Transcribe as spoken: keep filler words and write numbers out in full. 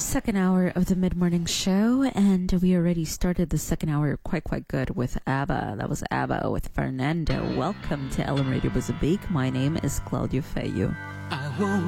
Second hour of the mid-morning show, and we already started the second hour quite, quite good with ABBA. That was ABBA with Fernando. Welcome to L M Radio Mozambique. My name is Claudio Feio. I won't